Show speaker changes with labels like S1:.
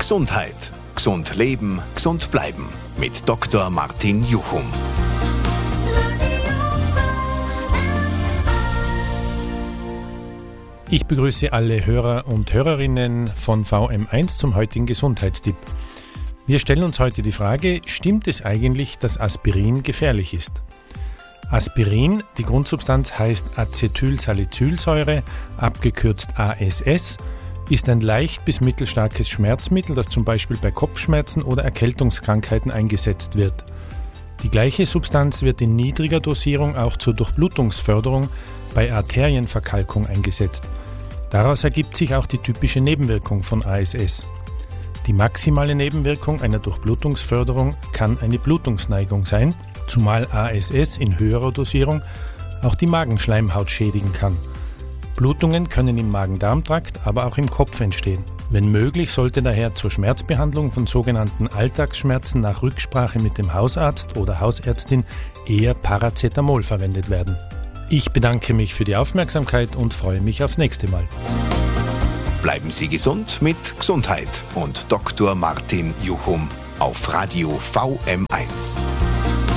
S1: Gesundheit. Gesund leben, gesund bleiben. Mit Dr. Martin Juchum.
S2: Ich begrüße alle Hörer und Hörerinnen von VM1 zum heutigen Gesundheitstipp. Wir stellen uns heute die Frage, stimmt es eigentlich, dass Aspirin gefährlich ist? Aspirin, die Grundsubstanz heißt Acetylsalicylsäure, abgekürzt ASS, ist ein leicht bis mittelstarkes Schmerzmittel, das zum Beispiel bei Kopfschmerzen oder Erkältungskrankheiten eingesetzt wird. Die gleiche Substanz wird in niedriger Dosierung auch zur Durchblutungsförderung bei Arterienverkalkung eingesetzt. Daraus ergibt sich auch die typische Nebenwirkung von ASS. Die maximale Nebenwirkung einer Durchblutungsförderung kann eine Blutungsneigung sein, zumal ASS in höherer Dosierung auch die Magenschleimhaut schädigen kann. Blutungen können im Magen-Darm-Trakt, aber auch im Kopf entstehen. Wenn möglich, sollte daher zur Schmerzbehandlung von sogenannten Alltagsschmerzen nach Rücksprache mit dem Hausarzt oder Hausärztin eher Paracetamol verwendet werden. Ich bedanke mich für die Aufmerksamkeit und freue mich aufs nächste Mal.
S1: Bleiben Sie gesund mit Gesundheit und Dr. Martin Juchum auf Radio VM1.